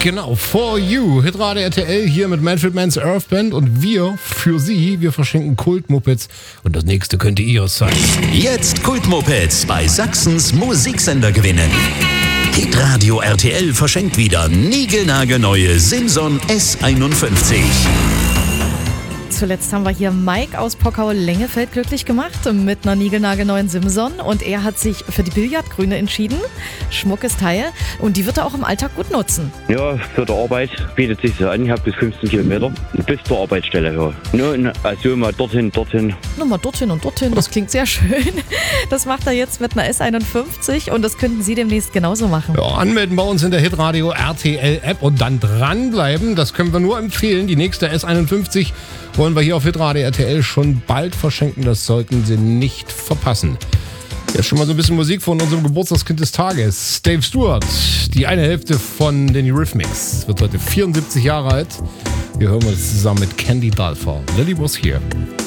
Genau, For You, Hitradio RTL hier mit Manfred Mann's Earth Band und wir verschenken Kultmopeds und das nächste könnte ihres sein. Jetzt Kultmopeds bei Sachsens Musiksender gewinnen. Hitradio RTL verschenkt wieder niegelnagelneue Simson S51. Zuletzt haben wir hier Mike aus Pockau-Lengefeld glücklich gemacht mit einer niegelnagelneuen Simson und er hat sich für die Billardgrüne entschieden. Schmuckes Teil und die wird er auch im Alltag gut nutzen. Ja, für die Arbeit bietet sich so an. Ich habe bis 15 Kilometer bis zur Arbeitsstelle. Ja. Also mal dorthin. Nur mal dorthin und dorthin, das klingt sehr schön. Das macht er jetzt mit einer S51 und das könnten Sie demnächst genauso machen. Ja, anmelden bei uns in der Hitradio RTL App und dann dranbleiben. Das können wir nur empfehlen. Die nächste S51 wollen wir hier auf Hitradio RTL schon bald verschenken. Das sollten Sie nicht verpassen. Jetzt schon mal so ein bisschen Musik von unserem Geburtstagskind des Tages. Dave Stewart, die eine Hälfte von den Eurythmics, wird heute 74 Jahre alt. Wir hören uns zusammen mit Candy Dulfer. Lily was here.